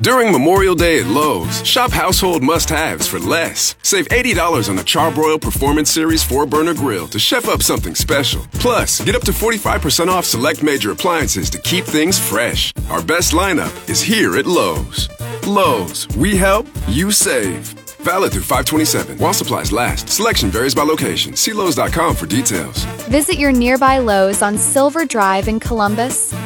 During Memorial Day at Lowe's, shop household must-haves for less. Save $80 on the Charbroil Performance Series 4-burner grill to chef up something special. Plus, get up to 45% off select major appliances to keep things fresh. Our best lineup is here at Lowe's. Lowe's, we help, you save. Valid through 5/27. While supplies last. Selection varies by location. See Lowe's.com for details. Visit your nearby Lowe's on Silver Drive in Columbus.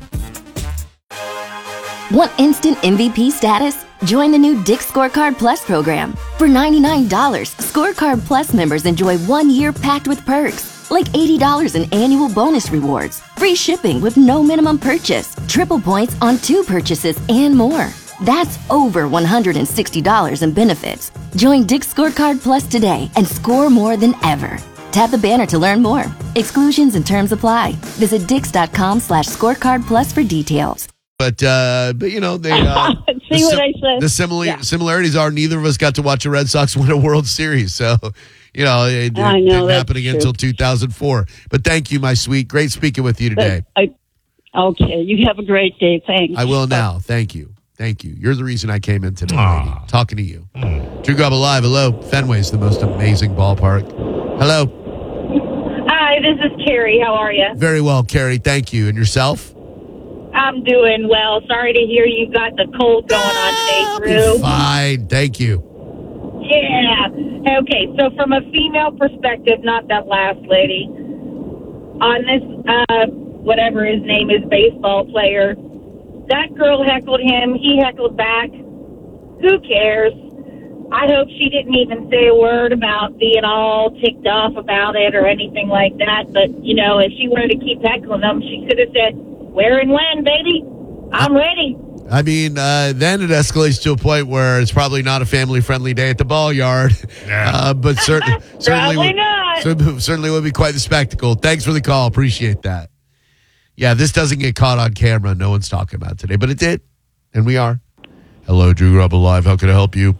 Want instant MVP status? Join the new Dick's Scorecard Plus program. For $99, Scorecard Plus members enjoy 1 year packed with perks, like $80 in annual bonus rewards, free shipping with no minimum purchase, triple points on 2 purchases, and more. That's over $160 in benefits. Join Dick's Scorecard Plus today and score more than ever. Tap the banner to learn more. Exclusions and terms apply. Visit dix.com/scorecard plus for details. But you know, they see what I said. The similarities are neither of us got to watch a Red Sox win a World Series, so you know it didn't happen again until 2004. But thank you, my sweet, great speaking with you today. Okay, you have a great day. Thanks. I will now. Thank you. You're the reason I came in today, lady. Talking to you. Drew Garabo Live. Hello. Fenway's the most amazing ballpark. Hello. Hi, this is Carrie. How are you? Very well, Carrie. Thank you. And yourself? I'm doing well. Sorry to hear you got the cold going on today, Drew. Fine. Thank you. Yeah. Okay, so from a female perspective, not that last lady, on this, whatever his name is, baseball player, that girl heckled him. He heckled back. Who cares? I hope she didn't even say a word about being all ticked off about it or anything like that. But, you know, if she wanted to keep heckling them, she could have said, where and when, baby? I'm ready. I mean, then it escalates to a point where it's probably not a family-friendly day at the ball yard. Yeah. But certainly would be quite the spectacle. Thanks for the call. Appreciate that. Yeah, this doesn't get caught on camera. No one's talking about it today, but it did, and we are. Hello, Drew Garabo Live. How can I help you?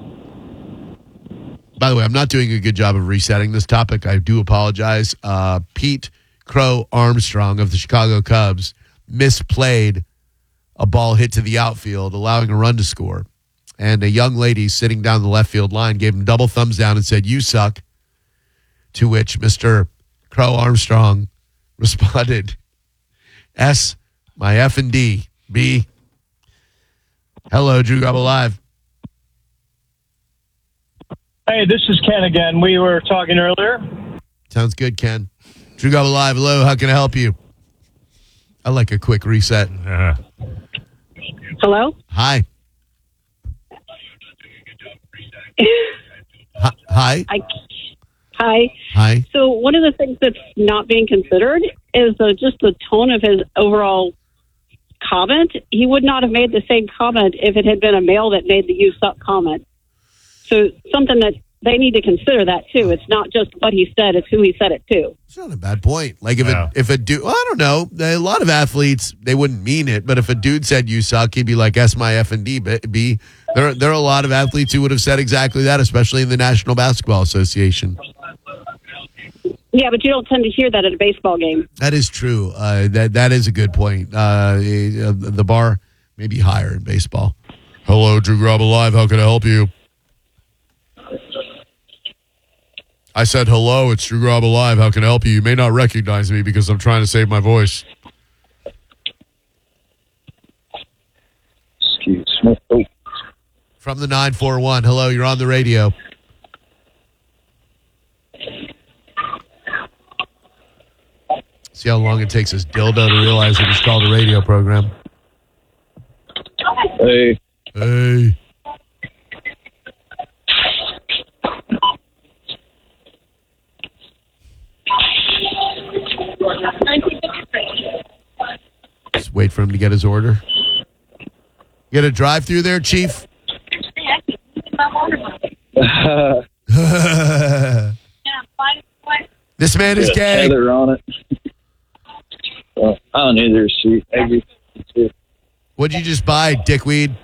By the way, I'm not doing a good job of resetting this topic. I do apologize. Pete Crow Armstrong of the Chicago Cubs misplayed a ball hit to the outfield, allowing a run to score. And a young lady sitting down the left field line gave him double thumbs down and said, "You suck." To which Mr. Crow Armstrong responded, S, my F and D. B. Hello, Drew Garabo Live. Hey, this is Ken again. We were talking earlier. Sounds good, Ken. Drew Garabo Live. Hello, how can I help you? I like a quick reset. Hello? Hi. Hi. Hi. So one of the things that's not being considered is just the tone of his overall comment. He would not have made the same comment if it had been a male that made the "you suck" comment. So something that they need to consider that too. It's not just what he said; it's who he said it to. It's not a bad point. Like if a dude, well, I don't know. A lot of athletes, they wouldn't mean it, but if a dude said "you suck," he'd be like, "S my F and D." B. There are a lot of athletes who would have said exactly that, especially in the National Basketball Association. Yeah, but you don't tend to hear that at a baseball game. That is true. That is a good point. The bar may be higher in baseball. Hello, Drew Garabo Live. How can I help you? I said hello. It's Drew Garabo Live. How can I help you? You may not recognize me because I'm trying to save my voice. Excuse me. Oh. From the 941. Hello, you're on the radio. See how long it takes this dildo to realize that it's called a radio program. Hey. Just wait for him to get his order. You got a drive-through there, Chief? This man is gay. Heather on it. Well, I don't either. What'd you just buy, dickweed?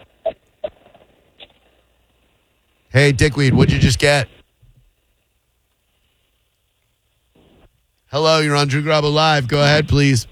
Hey, dickweed, what'd you just get? Hello, you're on Drew Garabo Live. Go ahead, please.